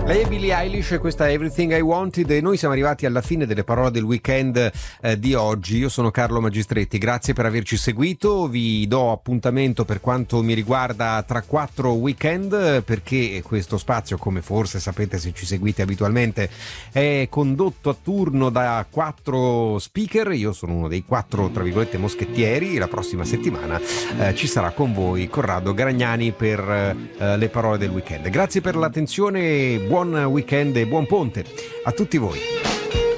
Lei è Billie Eilish e questa è Everything I Wanted e noi siamo arrivati alla fine delle parole del weekend di oggi. Io sono Carlo Magistretti, grazie per averci seguito, vi do appuntamento per quanto mi riguarda tra 4 weekend, perché questo spazio, come forse sapete se ci seguite abitualmente, è condotto a turno da 4 speaker. Io sono uno dei 4 tra virgolette moschettieri. La prossima settimana ci sarà con voi Corrado Gragnani per le parole del weekend. Grazie per l'attenzione, buon weekend e buon ponte a tutti voi.